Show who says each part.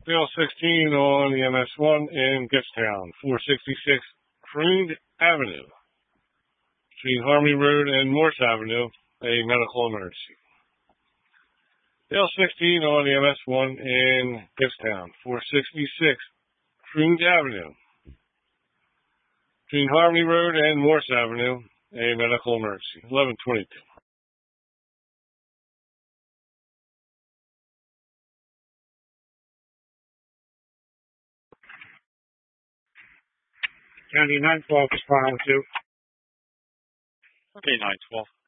Speaker 1: Bill 16 on the MS1 in Gibbstown, 466 Croon Avenue. Between Harmony Road and Morse Avenue, a medical emergency. Bill 16 on the MS1 in Gibbstown, 466 Croon Avenue. Between Harmony Road and Morse Avenue, a medical emergency. 1122.
Speaker 2: County 912 responding to.
Speaker 3: Okay, 912.